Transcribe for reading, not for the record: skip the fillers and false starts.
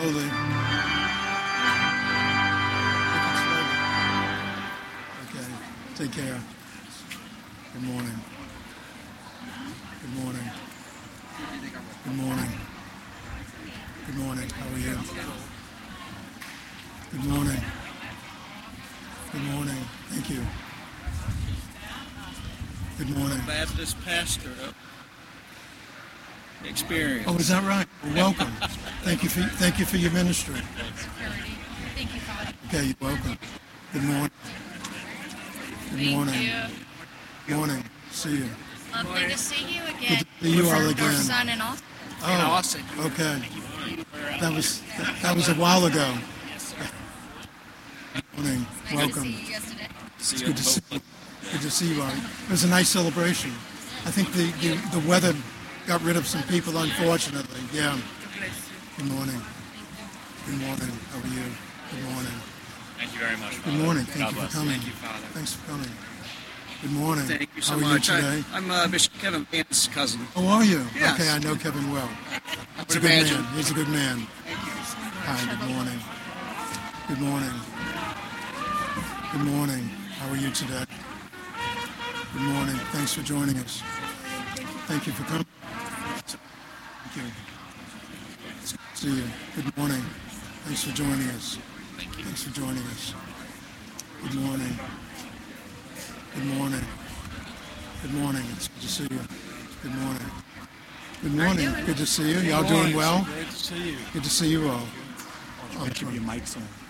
Slowly. Okay. Take care. Good morning. Good morning. Good morning. Good morning. How are you? Good morning. Good morning. Thank you. Good morning. Baptist pastor experience. Oh, is that right? Well, welcome. Thank you for your ministry. Thank you, Father. Okay, you're welcome. Good morning. Good morning. Good morning. See you. Lovely to see you again. Good to see you all again. Our son in Austin. Oh, Austin. okay. That was a while ago. Good morning. Welcome. Nice to see you yesterday. It's good to see you. Good to see you all. It was a nice celebration. I think the weather got rid of some people, unfortunately. Yeah. Good morning. Good morning. How are you? Good morning. Thank you very much, Father. Good morning. Thank God you for bless. coming. Thank you, Father. Thanks for coming. Good morning. Thank you so How are much. you today? I'm Bishop Kevin Vance's cousin. Oh, are you? Yes. Okay, I know Kevin well. I He's a would good imagine. man. He's a good man. Hi, good morning. Good morning. Good morning. How are you today? Good morning. Thanks for joining us. Thank you for coming. Thank you. It's good to see you. Good morning. Thanks for joining us. Thanks for joining us. Good morning. Good morning. Good morning. It's good to see you. Good morning. Good morning. Good to see you. Y'all doing well? Great to see you. Good to see you all. Keep your mics on.